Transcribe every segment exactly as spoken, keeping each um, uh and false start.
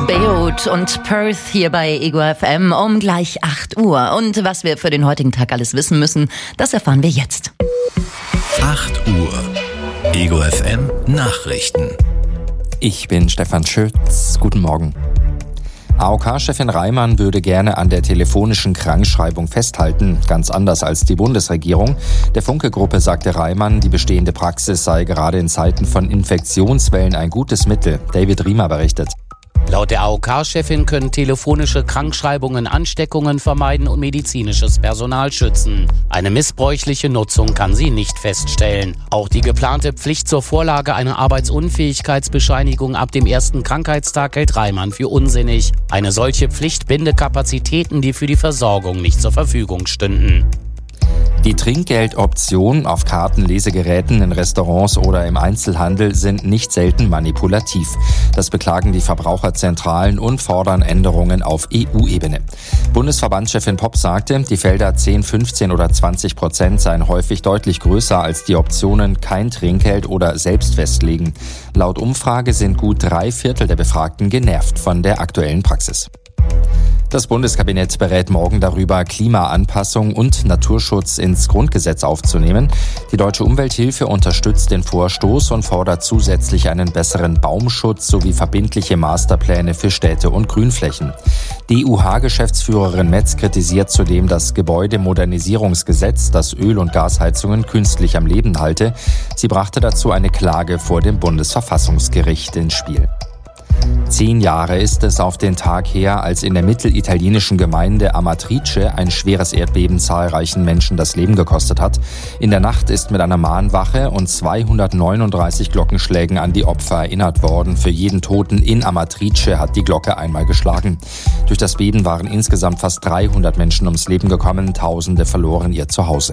Beirut und Perth hier bei Ego F M um gleich acht Uhr. Und was wir für den heutigen Tag alles wissen müssen, das erfahren wir jetzt. acht Uhr. Ego F M Nachrichten. Ich bin Stefan Schütz. Guten Morgen. A O K-Chefin Reimann würde gerne an der telefonischen Krankschreibung festhalten, ganz anders als die Bundesregierung. Der Funke-Gruppe sagte Reimann, die bestehende Praxis sei gerade in Zeiten von Infektionswellen ein gutes Mittel. David Riemer berichtet. Laut der A O K-Chefin können telefonische Krankschreibungen Ansteckungen vermeiden und medizinisches Personal schützen. Eine missbräuchliche Nutzung kann sie nicht feststellen. Auch die geplante Pflicht zur Vorlage einer Arbeitsunfähigkeitsbescheinigung ab dem ersten Krankheitstag hält Reimann für unsinnig. Eine solche Pflicht binde Kapazitäten, die für die Versorgung nicht zur Verfügung stünden. Die Trinkgeldoptionen auf Karten, Lesegeräten in Restaurants oder im Einzelhandel sind nicht selten manipulativ. Das beklagen die Verbraucherzentralen und fordern Änderungen auf E U-Ebene. Bundesverbandschefin Popp sagte, die Felder zehn, fünfzehn oder zwanzig Prozent seien häufig deutlich größer als die Optionen kein Trinkgeld oder selbst festlegen. Laut Umfrage sind gut drei Viertel der Befragten genervt von der aktuellen Praxis. Das Bundeskabinett berät morgen darüber, Klimaanpassung und Naturschutz ins Grundgesetz aufzunehmen. Die Deutsche Umwelthilfe unterstützt den Vorstoß und fordert zusätzlich einen besseren Baumschutz sowie verbindliche Masterpläne für Städte und Grünflächen. D U H-Geschäftsführerin Metz kritisiert zudem das Gebäudemodernisierungsgesetz, das Öl- und Gasheizungen künstlich am Leben halte. Sie brachte dazu eine Klage vor dem Bundesverfassungsgericht ins Spiel. Zehn Jahre ist es auf den Tag her, als in der mittelitalienischen Gemeinde Amatrice ein schweres Erdbeben zahlreichen Menschen das Leben gekostet hat. In der Nacht ist mit einer Mahnwache und zweihundertneununddreißig Glockenschlägen an die Opfer erinnert worden. Für jeden Toten in Amatrice hat die Glocke einmal geschlagen. Durch das Beben waren insgesamt fast dreihundert Menschen ums Leben gekommen, Tausende verloren ihr Zuhause.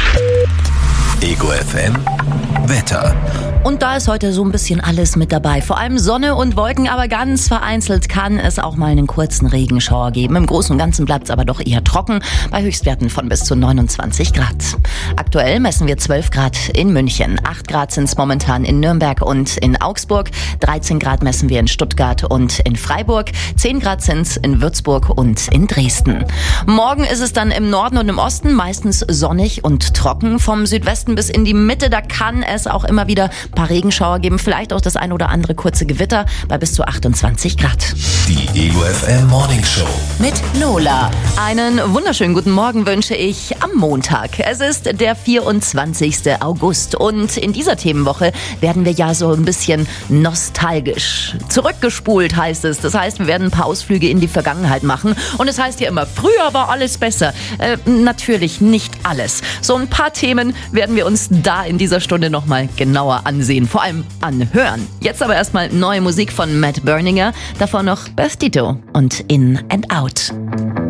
Ego F M Wetter. Und da ist heute so ein bisschen alles mit dabei. Vor allem Sonne und Wolken, aber ganz vereinzelt kann es auch mal einen kurzen Regenschauer geben. Im Großen und Ganzen bleibt es aber doch eher trocken, bei Höchstwerten von bis zu neunundzwanzig Grad. Aktuell messen wir zwölf Grad in München, acht Grad sind es momentan in Nürnberg und in Augsburg, dreizehn Grad messen wir in Stuttgart und in Freiburg, zehn Grad sind es in Würzburg und in Dresden. Morgen ist es dann im Norden und im Osten meistens sonnig und trocken. Vom Südwesten bis in die Mitte, da kann es auch immer wieder ein paar Regenschauer geben, vielleicht auch das ein oder andere kurze Gewitter bei bis zu achtundzwanzig Grad. Die Ego F M Morning Show mit Lola. Einen wunderschönen guten Morgen wünsche ich am Montag. Es ist der vierundzwanzigsten August und in dieser Themenwoche werden wir ja so ein bisschen nostalgisch. Zurückgespult heißt es. Das heißt, wir werden ein paar Ausflüge in die Vergangenheit machen und es heißt ja immer, früher war alles besser. Äh, natürlich nicht alles. So ein paar Themen werden wir uns da in dieser Stunde nochmal genauer ansehen, vor allem anhören. Jetzt aber erstmal neue Musik von Matt Berninger, davor noch Beth Ditto und In and Out.